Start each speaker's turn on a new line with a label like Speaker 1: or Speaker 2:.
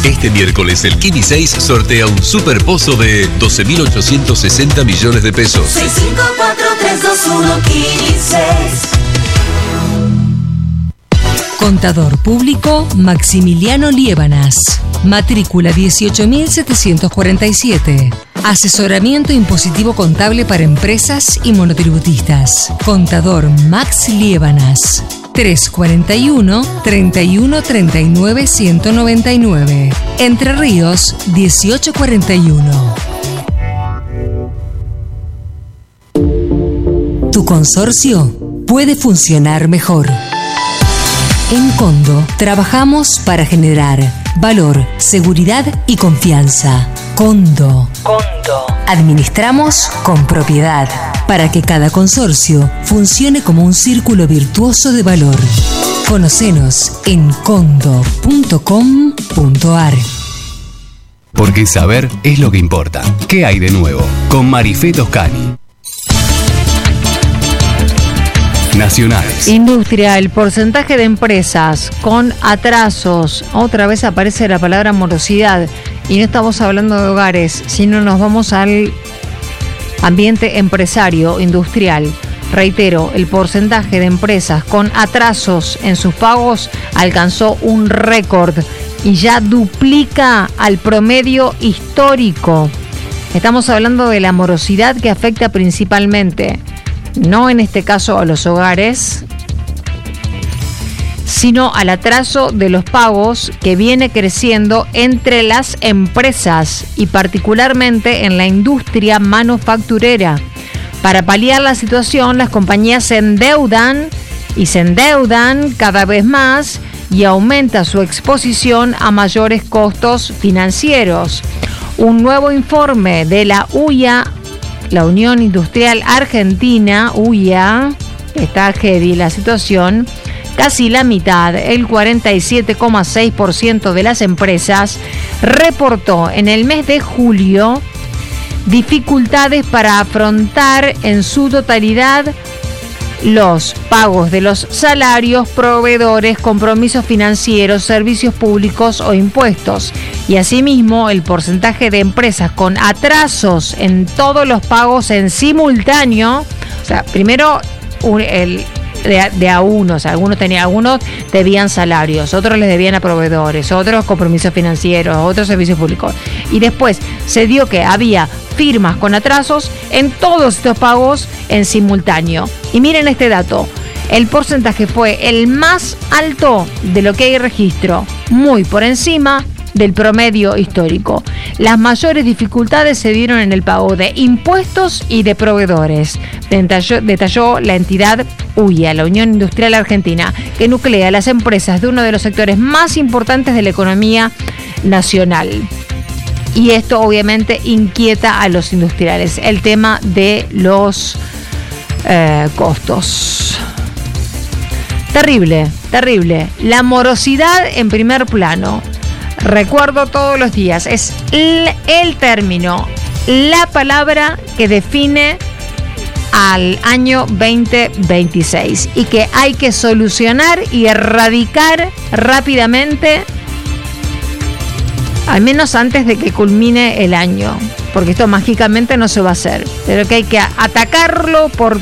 Speaker 1: Este miércoles el Kini 6 sortea un super pozo de 12.860 millones de pesos.
Speaker 2: 654-321 Kini 6.
Speaker 3: Contador Público Maximiliano Liébanas. Matrícula 18.747. Asesoramiento impositivo contable para empresas y monotributistas. Contador Max Liébanas. 341-3139-199. Entre Ríos, 1841. Tu consorcio puede funcionar mejor. En Condo trabajamos para generar valor, seguridad y confianza. Condo. Administramos con propiedad para que cada consorcio funcione como un círculo virtuoso de valor. Conocenos en condo.com.ar.
Speaker 4: Porque saber es lo que importa. ¿Qué hay de nuevo? Con Marifé Toscani. Nacionales.
Speaker 5: Industria, el porcentaje de empresas con atrasos. Otra vez aparece la palabra morosidad. Y no estamos hablando de hogares, sino nos vamos al ambiente empresario, industrial. Reitero, el porcentaje de empresas con atrasos en sus pagos alcanzó un récord y ya duplica al promedio histórico. Estamos hablando de la morosidad que afecta principalmente, no en este caso a los hogares, sino al atraso de los pagos que viene creciendo entre las empresas y particularmente en la industria manufacturera. Para paliar la situación, las compañías se endeudan cada vez más y aumenta su exposición a mayores costos financieros. Un nuevo informe de la UIA, la Unión Industrial Argentina, UIA, está heavy la situación. Casi la mitad, el 47,6% de las empresas reportó en el mes de julio dificultades para afrontar en su totalidad los pagos de los salarios, proveedores, compromisos financieros, servicios públicos o impuestos. Y asimismo, el porcentaje de empresas con atrasos en todos los pagos en simultáneo, o sea, primero de a unos, algunos debían salarios, otros les debían a proveedores, otros compromisos financieros, otros servicios públicos. Y después se dio que había firmas con atrasos en todos estos pagos en simultáneo. Y miren este dato, el porcentaje fue el más alto de lo que hay registro, muy por encima del promedio histórico. Las mayores dificultades se dieron en el pago de impuestos y de proveedores, detalló la entidad UIA, la Unión Industrial Argentina, que nuclea las empresas de uno de los sectores más importantes de la economía nacional. Y esto obviamente inquieta a los industriales, el tema de los costos. Terrible. La morosidad en primer plano. Recuerdo todos los días, es el término, la palabra que define al año 2026 y que hay que solucionar y erradicar rápidamente, al menos antes de que culmine el año, porque esto mágicamente no se va a hacer, pero que hay que atacarlo por